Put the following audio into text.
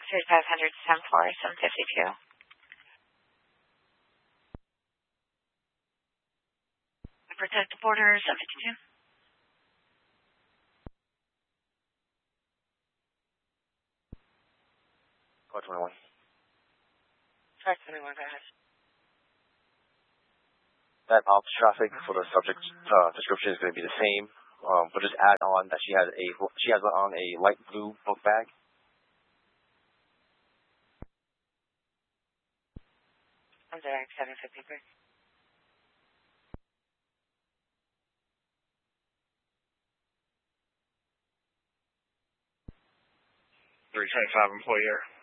3500 10-4, 752. Protect the border, 752. 421. 521, go ahead. That ops traffic for the subject description is going to be the same. We'll just add on that she has on a light blue book bag. I'm direct 753. 325 employee air.